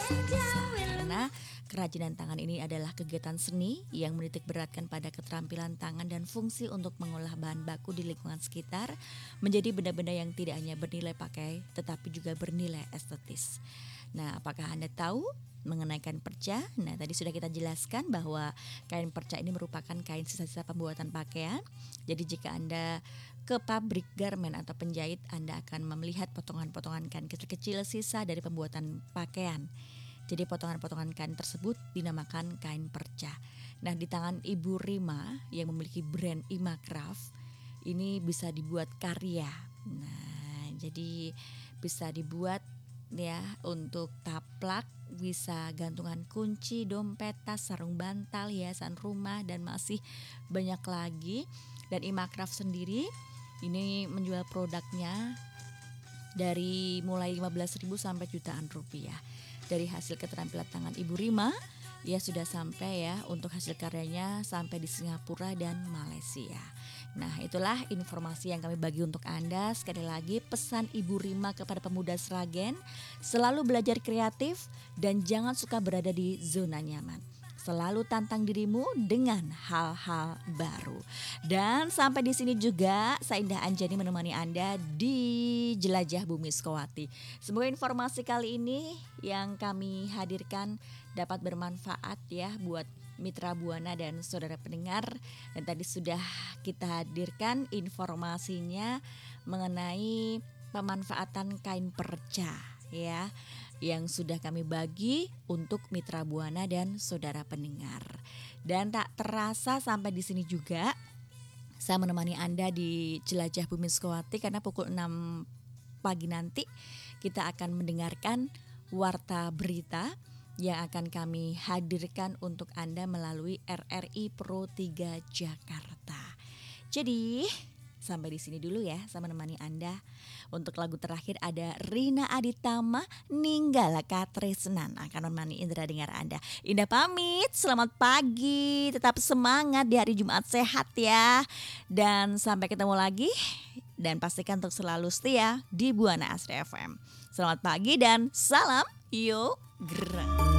luar biasa. Karena kerajinan tangan ini adalah kegiatan seni yang menitik beratkan pada keterampilan tangan dan fungsi untuk mengolah bahan baku di lingkungan sekitar menjadi benda-benda yang tidak hanya bernilai pakai tetapi juga bernilai estetis. Nah, apakah Anda tahu mengenai kain perca? Nah, tadi sudah kita jelaskan bahwa kain perca ini merupakan kain sisa-sisa pembuatan pakaian. Jadi jika Anda ke pabrik garmen atau penjahit, Anda akan melihat potongan-potongan kain kecil-kecil sisa dari pembuatan pakaian. Jadi potongan-potongan kain tersebut dinamakan kain perca. Nah, di tangan Ibu Rima yang memiliki brand Imacraft, ini bisa dibuat karya. Nah, jadi bisa dibuat ya untuk taplak, bisa gantungan kunci, dompet, tas, sarung bantal, hiasan rumah dan masih banyak lagi. Dan Imacraft sendiri ini menjual produknya dari mulai 15.000 sampai jutaan rupiah. Dari hasil keterampilan tangan Ibu Rima, ia sudah sampai ya untuk hasil karyanya sampai di Singapura dan Malaysia. Nah, itulah informasi yang kami bagi untuk Anda. Sekali lagi pesan Ibu Rima kepada pemuda Sragen, selalu belajar kreatif dan jangan suka berada di zona nyaman. Selalu tantang dirimu dengan hal-hal baru. Dan sampai di sini juga saya Indah Anjani menemani Anda di Jelajah Bumi Sukawati. Semoga informasi kali ini yang kami hadirkan dapat bermanfaat ya buat Mitra Buana dan saudara pendengar. Dan tadi sudah kita hadirkan informasinya mengenai pemanfaatan kain perca ya, yang sudah kami bagi untuk Mitra Buana dan saudara pendengar. Dan tak terasa sampai di sini juga saya menemani Anda di Jelajah Bumi Sukawati karena pukul 6 pagi nanti kita akan mendengarkan warta berita yang akan kami hadirkan untuk Anda melalui RRI Pro 3 Jakarta. Jadi sampai di sini dulu ya saya menemani Anda. Untuk lagu terakhir ada Rina Aditama, Ninggala Katresnan akan menemani Indra dengar Anda. Indah pamit, selamat pagi, tetap semangat di hari Jumat sehat ya. Dan sampai ketemu lagi dan pastikan untuk selalu setia di Buana Asri FM. Selamat pagi dan salam yo gerak.